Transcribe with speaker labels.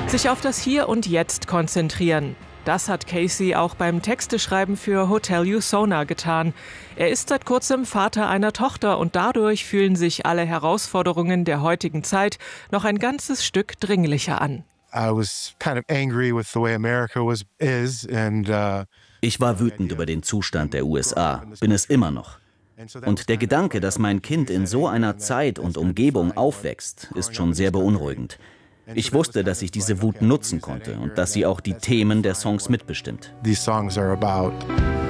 Speaker 1: Sich auf das Hier und Jetzt konzentrieren. Das hat Casey auch beim Texteschreiben für Hotel Usona getan. Er ist seit kurzem Vater einer Tochter und dadurch fühlen sich alle Herausforderungen der heutigen Zeit noch ein ganzes Stück dringlicher an.
Speaker 2: Ich war wütend über den Zustand der USA, bin es immer noch. Und der Gedanke, dass mein Kind in so einer Zeit und Umgebung aufwächst, ist schon sehr beunruhigend. Ich wusste, dass ich diese Wut nutzen konnte und dass sie auch die Themen der Songs mitbestimmt.
Speaker 3: These songs are about